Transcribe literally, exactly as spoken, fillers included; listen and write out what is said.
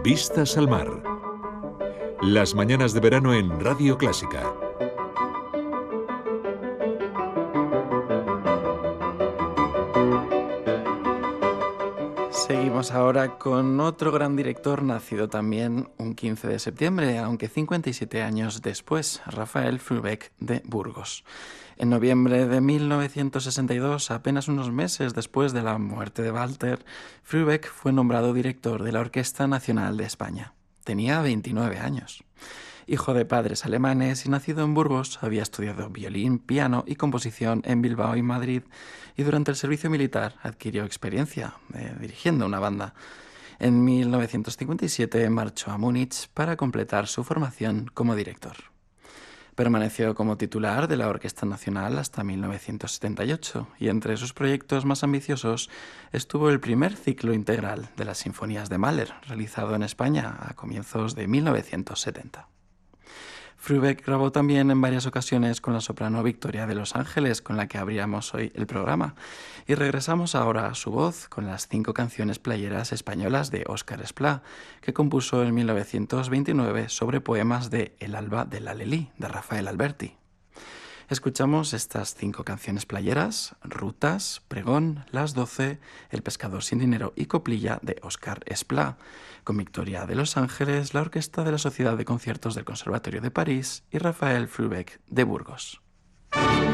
Vistas al mar. Las mañanas de verano en Radio Clásica. Seguimos ahora con otro gran director nacido también un quince de septiembre, aunque cincuenta y siete años después, Rafael Frubeck de Burgos. En noviembre de mil novecientos sesenta y dos, apenas unos meses después de la muerte de Walter, Frubeck fue nombrado director de la Orquesta Nacional de España. Tenía veintinueve años. Hijo de padres alemanes y nacido en Burgos, había estudiado violín, piano y composición en Bilbao y Madrid, y durante el servicio militar adquirió experiencia eh, dirigiendo una banda. En mil novecientos cincuenta y siete marchó a Múnich para completar su formación como director. Permaneció como titular de la Orquesta Nacional hasta mil novecientos setenta y ocho, y entre sus proyectos más ambiciosos estuvo el primer ciclo integral de las sinfonías de Mahler, realizado en España a comienzos de mil novecientos setenta. Frubeck grabó también en varias ocasiones con la soprano Victoria de Los Ángeles, con la que abríamos hoy el programa, y regresamos ahora a su voz con las cinco canciones playeras españolas de Óscar Esplá, que compuso en mil novecientos veintinueve sobre poemas de El alba del Alelí, de Rafael Alberti. Escuchamos estas cinco canciones playeras: Rutas, Pregón, Las doce, El pescador sin dinero y Coplilla, de Óscar Esplá, con Victoria de Los Ángeles, la Orquesta de la Sociedad de Conciertos del Conservatorio de París y Rafael Frubeck de Burgos.